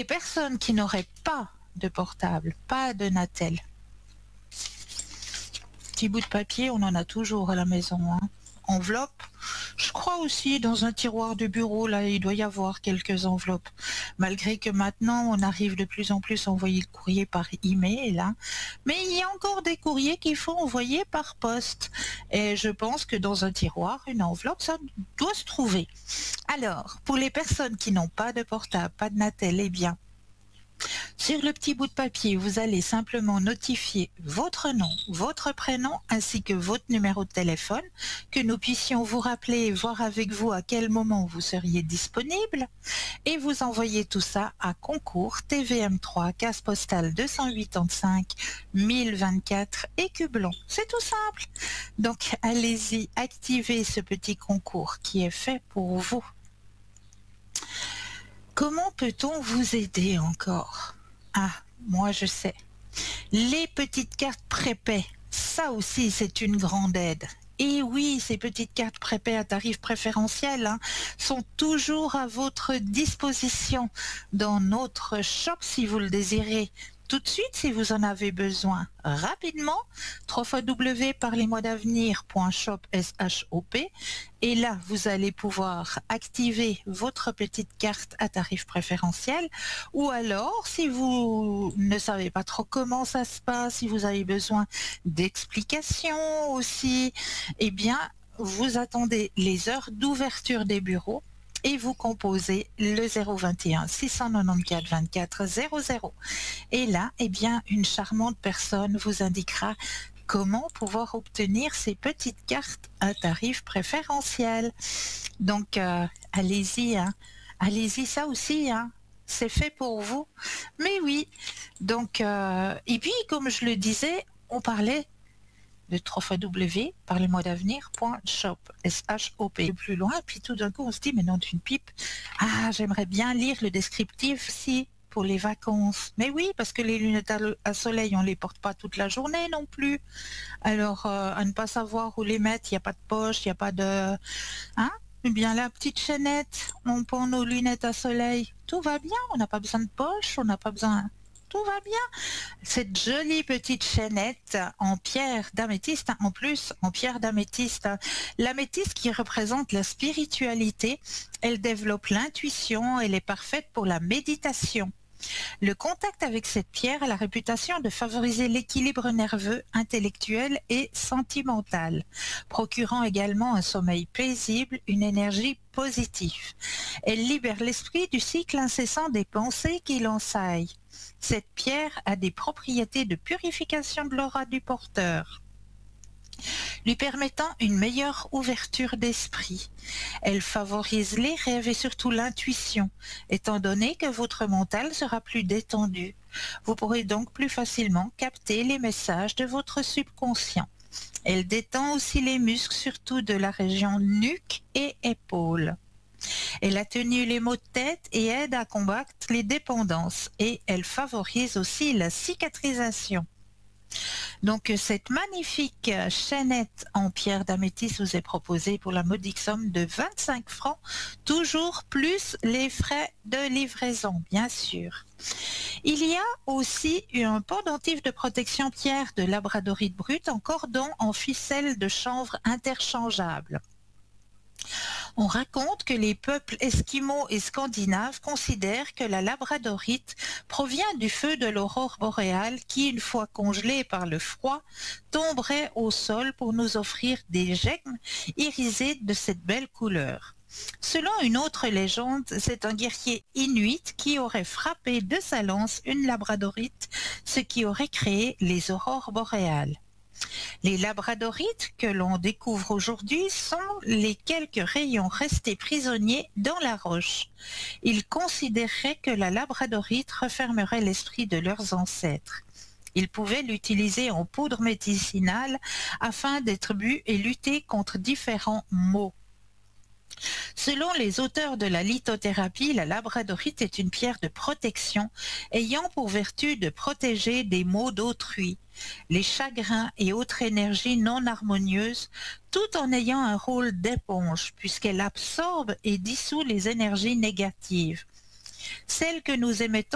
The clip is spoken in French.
personnes qui n'auraient pas de portable, pas de Natel, petit bout de papier, on en a toujours à la maison, hein. Enveloppe, je crois aussi dans un tiroir de bureau, là, il doit y avoir quelques enveloppes. Malgré que maintenant, on arrive de plus en plus à envoyer le courrier par email, hein. Mais il y a encore des courriers qu'il faut envoyer par poste. Et je pense que dans un tiroir, une enveloppe, ça doit se trouver. Alors, pour les personnes qui n'ont pas de portable, pas de Natel, eh bien, sur le petit bout de papier, vous allez simplement notifier votre nom, votre prénom ainsi que votre numéro de téléphone, que nous puissions vous rappeler et voir avec vous à quel moment vous seriez disponible. Et vous envoyez tout ça à concours TVM3, case postale 285 1024 Écublon. C'est tout simple. Donc allez-y, activez ce petit concours qui est fait pour vous. Comment peut-on vous aider encore? Ah, moi je sais. Les petites cartes prépaies, ça aussi c'est une grande aide. Et oui, ces petites cartes prépaies à tarif préférentiel, hein, sont toujours à votre disposition dans notre shop si vous le désirez. Tout de suite si vous en avez besoin. Rapidement, www.parlezmoi-d'avenir.shop, SHOP, et là vous allez pouvoir activer votre petite carte à tarif préférentiel, ou alors si vous ne savez pas trop comment ça se passe, si vous avez besoin d'explications aussi, eh bien vous attendez les heures d'ouverture des bureaux et vous composez le 021 694 24 00. Et là, eh bien, une charmante personne vous indiquera comment pouvoir obtenir ces petites cartes à tarif préférentiel. Donc, allez-y, hein. Allez-y, ça aussi, hein. C'est fait pour vous. Mais oui, donc, et puis, comme je le disais, on parlait de www.parlezmoi-d'avenir.shop, SHOP. Plus loin, puis tout d'un coup, on se dit, mais non, d'une pipe, ah, j'aimerais bien lire le descriptif si pour les vacances. Mais oui, parce que les lunettes à soleil, on les porte pas toute la journée non plus. Alors, à ne pas savoir où les mettre, il n'y a pas de poche, il n'y a pas de... Hein? Eh bien, la petite chaînette, on pend nos lunettes à soleil. Tout va bien, on n'a pas besoin de poche, on n'a pas besoin... Tout va bien. Cette jolie petite chaînette en pierre d'améthyste, en plus en pierre d'améthyste. L'améthyste qui représente la spiritualité, elle développe l'intuition, elle est parfaite pour la méditation. Le contact avec cette pierre a la réputation de favoriser l'équilibre nerveux, intellectuel et sentimental, procurant également un sommeil paisible, une énergie positive. Elle libère l'esprit du cycle incessant des pensées qui l'ensaillent. Cette pierre a des propriétés de purification de l'aura du porteur, lui permettant une meilleure ouverture d'esprit. Elle favorise les rêves et surtout l'intuition, étant donné que votre mental sera plus détendu. Vous pourrez donc plus facilement capter les messages de votre subconscient. Elle détend aussi les muscles, surtout de la région nuque et épaules. Elle atténue les maux de tête et aide à combattre les dépendances. Et elle favorise aussi la cicatrisation. Donc cette magnifique chaînette en pierre d'améthyste vous est proposée pour la modique somme de 25 francs, toujours plus les frais de livraison, bien sûr. Il y a aussi un pendentif de protection pierre de labradorite brute en cordon en ficelle de chanvre interchangeable. On raconte que les peuples esquimaux et scandinaves considèrent que la labradorite provient du feu de l'aurore boréale qui, une fois congelée par le froid, tomberait au sol pour nous offrir des gemmes irisées de cette belle couleur. Selon une autre légende, c'est un guerrier inuit qui aurait frappé de sa lance une labradorite, ce qui aurait créé les aurores boréales. Les labradorites que l'on découvre aujourd'hui sont les quelques rayons restés prisonniers dans la roche. Ils considéraient que la labradorite refermerait l'esprit de leurs ancêtres. Ils pouvaient l'utiliser en poudre médicinale afin d'être bu et lutter contre différents maux. Selon les auteurs de la lithothérapie, la labradorite est une pierre de protection ayant pour vertu de protéger des maux d'autrui, les chagrins et autres énergies non harmonieuses, tout en ayant un rôle d'éponge puisqu'elle absorbe et dissout les énergies négatives. Celles que nous émettons